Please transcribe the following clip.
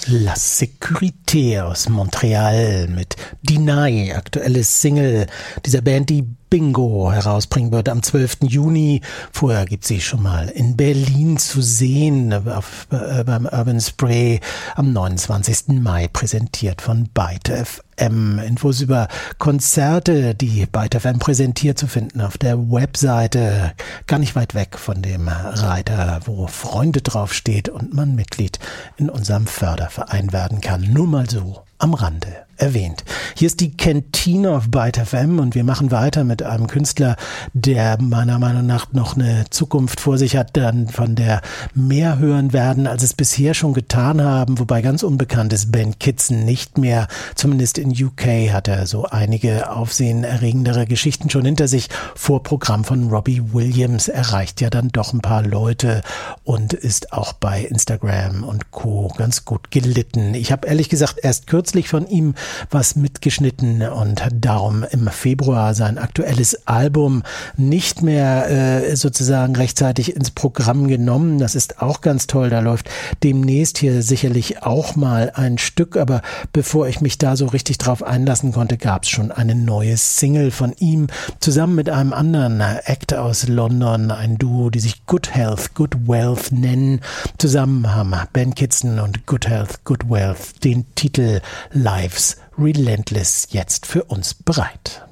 La Sécurité aus Montreal mit Deny, aktuelles Single dieser Band, die Bingo herausbringen wird am 12. Juni. Vorher gibt sie schon mal in Berlin zu sehen beim Urban Spray am 29. Mai, präsentiert von Byte FM. Infos über Konzerte, die Byte FM präsentiert, zu finden auf der Webseite, gar nicht weit weg von dem Reiter, wo Freunde draufsteht und man Mitglied in unserem Förderverein werden kann. Nur mal so am Rande erwähnt. Hier ist die Kantine auf Byte FM und wir machen weiter mit einem Künstler, der meiner Meinung nach noch eine Zukunft vor sich hat, dann von der mehr hören werden, als es bisher schon getan haben, wobei ganz unbekannt ist Ben Kitson nicht mehr. Zumindest in UK hat er so einige aufsehenerregendere Geschichten schon hinter sich. Vorprogramm von Robbie Williams erreicht ja dann doch ein paar Leute und ist auch bei Instagram und Co. ganz gut gelitten. Ich habe ehrlich gesagt erst kürzlich von ihm was mitgeschnitten und hat darum im Februar sein aktuelles Album nicht mehr sozusagen rechtzeitig ins Programm genommen. Das ist auch ganz toll. Da läuft demnächst hier sicherlich auch mal ein Stück, aber bevor ich mich da so richtig drauf einlassen konnte, gab es schon eine neue Single von ihm, zusammen mit einem anderen Act aus London, ein Duo, die sich Good Health, Good Wealth nennen. Zusammen haben Ben Kitson und Good Health, Good Wealth den Titel Lives Relentless jetzt für uns bereit.